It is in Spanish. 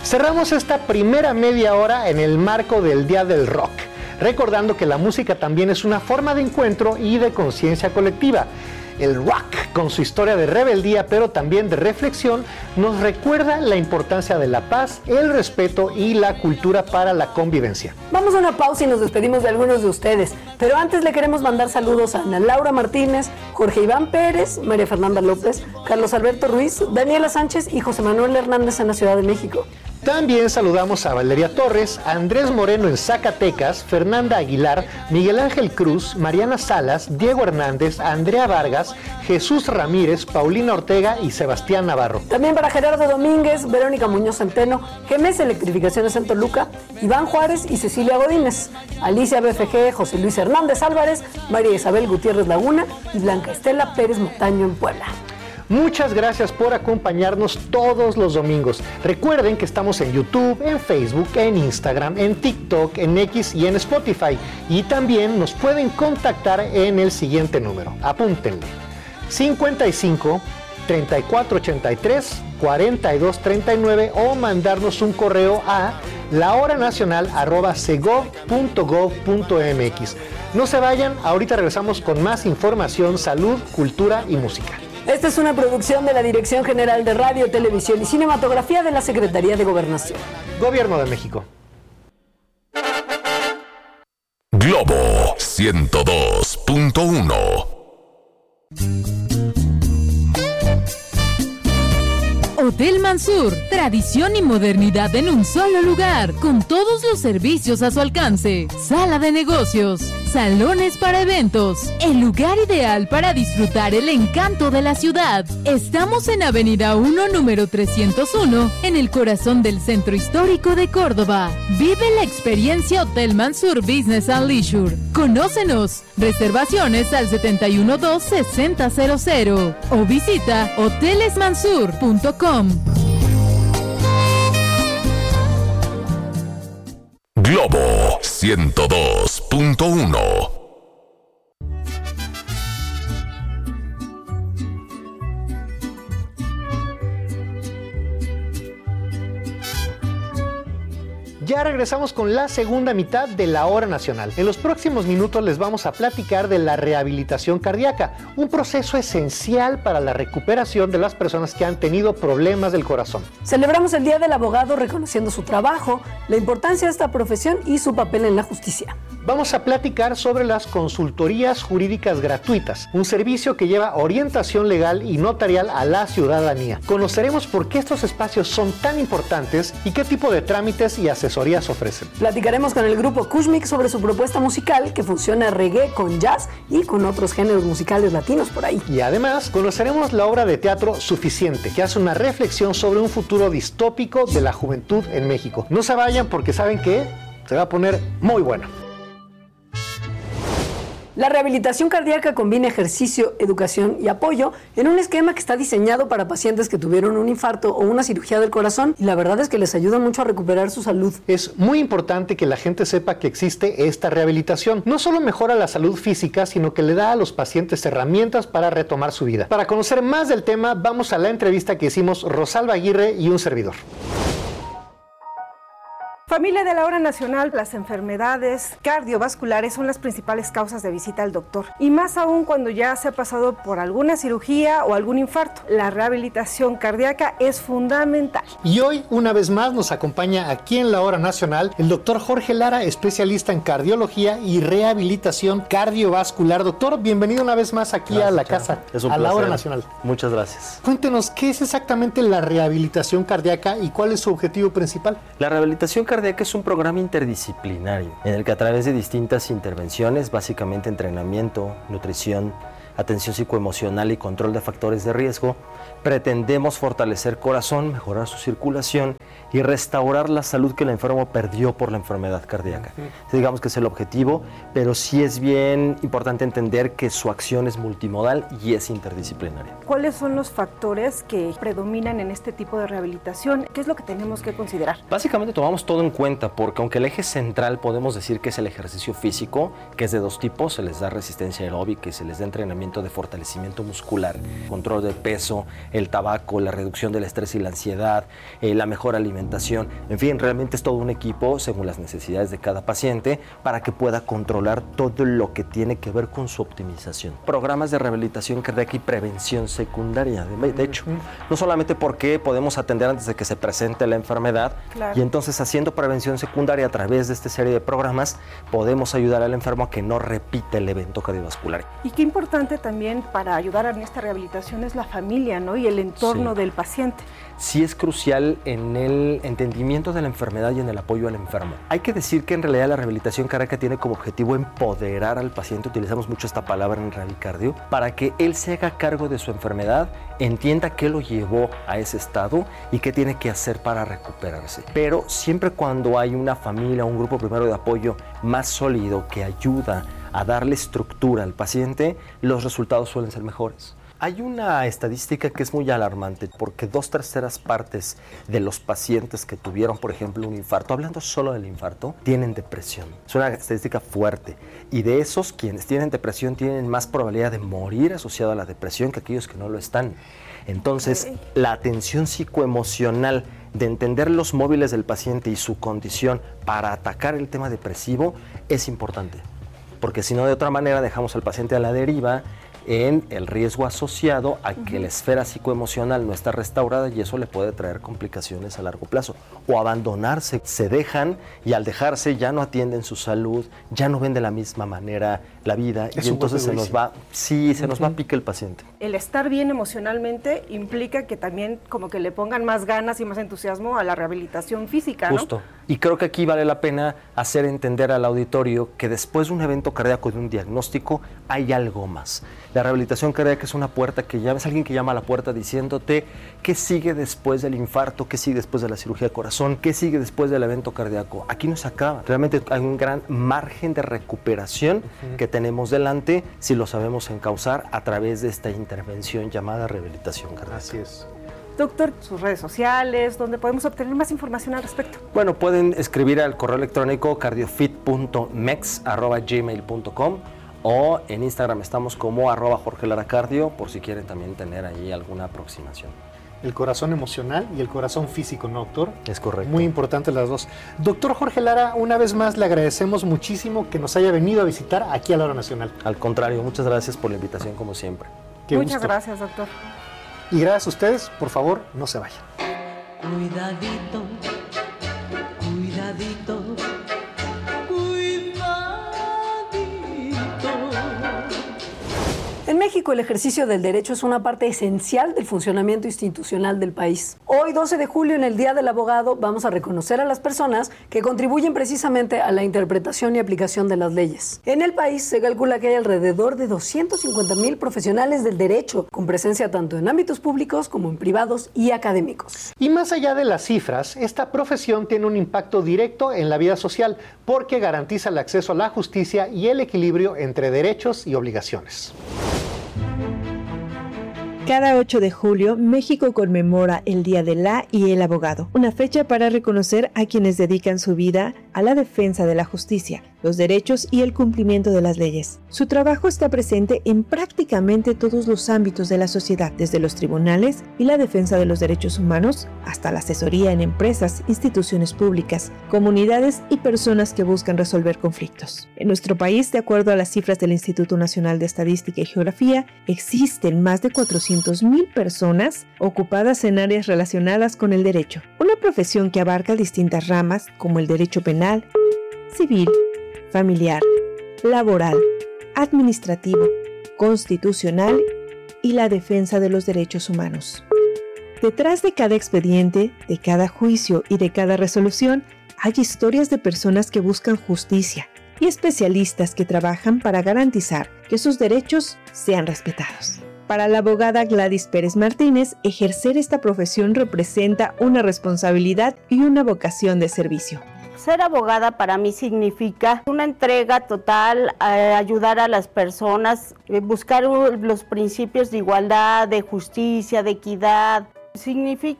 Cerramos esta primera media hora en el marco del Día del Rock, recordando que la música también es una forma de encuentro y de conciencia colectiva. El rock, con su historia de rebeldía, pero también de reflexión, nos recuerda la importancia de la paz, el respeto y la cultura para la convivencia. Vamos a una pausa y nos despedimos de algunos de ustedes, pero antes le queremos mandar saludos a Ana Laura Martínez, Jorge Iván Pérez, María Fernanda López, Carlos Alberto Ruiz, Daniela Sánchez y José Manuel Hernández en la Ciudad de México. También saludamos a Valeria Torres, a Andrés Moreno en Zacatecas, Fernanda Aguilar, Miguel Ángel Cruz, Mariana Salas, Diego Hernández, Andrea Vargas, Jesús Ramírez, Paulina Ortega y Sebastián Navarro. También para Gerardo Domínguez, Verónica Muñoz Centeno, GEMES Electrificaciones en Toluca, Iván Juárez y Cecilia Godínez, Alicia BFG, José Luis Hernández Álvarez, María Isabel Gutiérrez Laguna y Blanca Estela Pérez Montaño en Puebla. Muchas gracias por acompañarnos todos los domingos. Recuerden que estamos en YouTube, en Facebook, en Instagram, en TikTok, en X y en Spotify. Y también nos pueden contactar en el siguiente número. Apúntenle. 55 3483 4239 o mandarnos un correo a lahoranacional@segov.gov.mx. No se vayan, ahorita regresamos con más información, salud, cultura y música. Esta es una producción de la Dirección General de Radio, Televisión y Cinematografía de la Secretaría de Gobernación. Gobierno de México. Globo 102.1. Hotel Mansur, tradición y modernidad en un solo lugar, con todos los servicios a su alcance. Sala de negocios, salones para eventos, el lugar ideal para disfrutar el encanto de la ciudad. Estamos en Avenida 1, número 301, en el corazón del centro histórico de Córdoba. Vive la experiencia Hotel Mansur Business and Leisure. Conócenos. Reservaciones al 712-6000 o visita hotelesmansur.com. Globo 102.1. Ya regresamos con la segunda mitad de la Hora Nacional. En los próximos minutos les vamos a platicar de la rehabilitación cardíaca, un proceso esencial para la recuperación de las personas que han tenido problemas del corazón. Celebramos el Día del Abogado reconociendo su trabajo, la importancia de esta profesión y su papel en la justicia. Vamos a platicar sobre las consultorías jurídicas gratuitas, un servicio que lleva orientación legal y notarial a la ciudadanía. Conoceremos por qué estos espacios son tan importantes y qué tipo de trámites y asesorías ofrecen. Platicaremos con el grupo Kushmik sobre su propuesta musical que fusiona reggae con jazz y con otros géneros musicales latinos por ahí. Y además conoceremos la obra de teatro Suficiente, que hace una reflexión sobre un futuro distópico de la juventud en México. No se vayan porque saben que se va a poner muy bueno. La rehabilitación cardíaca combina ejercicio, educación y apoyo en un esquema que está diseñado para pacientes que tuvieron un infarto o una cirugía del corazón y la verdad es que les ayuda mucho a recuperar su salud. Es muy importante que la gente sepa que existe esta rehabilitación. No solo mejora la salud física, sino que le da a los pacientes herramientas para retomar su vida. Para conocer más del tema, vamos a la entrevista que hicimos Rosalba Aguirre y un servidor. Familia de la Hora Nacional, las enfermedades cardiovasculares son las principales causas de visita al doctor. Y más aún cuando ya se ha pasado por alguna cirugía o algún infarto. La rehabilitación cardíaca es fundamental. Y hoy, una vez más, nos acompaña aquí en la Hora Nacional el doctor Jorge Lara, especialista en cardiología y rehabilitación cardiovascular. Doctor, bienvenido una vez más aquí a la casa, a la Hora Nacional. Muchas gracias. Cuéntenos, ¿qué es exactamente la rehabilitación cardíaca y cuál es su objetivo principal? La rehabilitación cardíaca es un programa interdisciplinario en el que a través de distintas intervenciones, básicamente entrenamiento, nutrición, atención psicoemocional y control de factores de riesgo, pretendemos fortalecer corazón, mejorar su circulación y restaurar la salud que el enfermo perdió por la enfermedad cardíaca. Digamos que es el objetivo, pero sí es bien importante entender que su acción es multimodal y es interdisciplinaria. ¿Cuáles son los factores que predominan en este tipo de rehabilitación? ¿Qué es lo que tenemos que considerar? Básicamente tomamos todo en cuenta porque aunque el eje central podemos decir que es el ejercicio físico, que es de dos tipos, se les da resistencia aeróbica y se les da entrenamiento entrenamiento de fortalecimiento muscular, control de peso, el tabaco, la reducción del estrés y la ansiedad, la mejor alimentación. En fin, realmente es todo un equipo según las necesidades de cada paciente para que pueda controlar todo lo que tiene que ver con su optimización. Programas de rehabilitación cardíaca y prevención secundaria. De hecho, no solamente porque podemos atender antes de que se presente la enfermedad, claro. Y entonces haciendo prevención secundaria a través de esta serie de programas podemos ayudar al enfermo a que no repita el evento cardiovascular. Y qué importante también para ayudar en esta rehabilitación es la familia, ¿no? Y el entorno del paciente. Sí es crucial en el entendimiento de la enfermedad y en el apoyo al enfermo. Hay que decir que en realidad la rehabilitación cardíaca tiene como objetivo empoderar al paciente, utilizamos mucho esta palabra en Radicardio, para que él se haga cargo de su enfermedad, entienda qué lo llevó a ese estado y qué tiene que hacer para recuperarse. Pero siempre cuando hay una familia, un grupo primero de apoyo más sólido que ayuda a darle estructura al paciente, los resultados suelen ser mejores. Hay una estadística que es muy alarmante porque 2/3 partes de los pacientes que tuvieron, por ejemplo, un infarto, hablando solo del infarto, tienen depresión. Es una estadística fuerte y de esos quienes tienen depresión tienen más probabilidad de morir asociado a la depresión que aquellos que no lo están. Entonces, la atención psicoemocional de entender los móviles del paciente y su condición para atacar el tema depresivo es importante, porque si no, de otra manera dejamos al paciente a la deriva en el riesgo asociado a que la esfera psicoemocional no está restaurada y eso le puede traer complicaciones a largo plazo. O abandonarse, se dejan y al dejarse ya no atienden su salud, ya no ven de la misma manera la vida y entonces se nos va a pique el paciente. El estar bien emocionalmente implica que también como que le pongan más ganas y más entusiasmo a la rehabilitación física, ¿no? Justo. Y creo que aquí vale la pena hacer entender al auditorio que después de un evento cardíaco, de un diagnóstico, hay algo más. La rehabilitación cardíaca es una puerta que llama, es alguien que llama a la puerta diciéndote qué sigue después del infarto, qué sigue después de la cirugía de corazón, qué sigue después del evento cardíaco. Aquí no se acaba. Realmente hay un gran margen de recuperación que tenemos delante si lo sabemos encauzar a través de esta intervención llamada rehabilitación cardíaca. Así es. Doctor, sus redes sociales, donde podemos obtener más información al respecto. Bueno, pueden escribir al correo electrónico cardiofit.mex@gmail.com o en Instagram estamos como @JorgeLaraCardio, por si quieren también tener ahí alguna aproximación. El corazón emocional y el corazón físico, ¿no, doctor? Es correcto. Muy importantes las dos. Doctor Jorge Lara, una vez más le agradecemos muchísimo que nos haya venido a visitar aquí a la Hora Nacional. Al contrario, muchas gracias por la invitación como siempre. Muchas gracias, doctor. Y gracias a ustedes, por favor, no se vayan. Cuidadito, cuidadito, cuidadito. En México, el ejercicio del derecho es una parte esencial del funcionamiento institucional del país. Hoy, 12 de julio, en el Día del Abogado, vamos a reconocer a las personas que contribuyen precisamente a la interpretación y aplicación de las leyes. En el país se calcula que hay alrededor de 250,000 profesionales del derecho, con presencia tanto en ámbitos públicos como en privados y académicos. Y más allá de las cifras, esta profesión tiene un impacto directo en la vida social porque garantiza el acceso a la justicia y el equilibrio entre derechos y obligaciones. Cada 8 de julio, México conmemora el Día de la y el Abogado, una fecha para reconocer a quienes dedican su vida a la defensa de la justicia, los derechos y el cumplimiento de las leyes. Su trabajo está presente en prácticamente todos los ámbitos de la sociedad, desde los tribunales y la defensa de los derechos humanos, hasta la asesoría en empresas, instituciones públicas, comunidades y personas que buscan resolver conflictos. En nuestro país, de acuerdo a las cifras del Instituto Nacional de Estadística y Geografía, existen más de 400,000 personas ocupadas en áreas relacionadas con el derecho, una profesión que abarca distintas ramas como el derecho penal, civil, familiar, laboral, administrativo, constitucional y la defensa de los derechos humanos. Detrás de cada expediente, de cada juicio y de cada resolución, hay historias de personas que buscan justicia y especialistas que trabajan para garantizar que sus derechos sean respetados. Para la abogada Gladys Pérez Martínez, ejercer esta profesión representa una responsabilidad y una vocación de servicio. Ser abogada para mí significa una entrega total a ayudar a las personas, buscar los principios de igualdad, de justicia, de equidad. Significa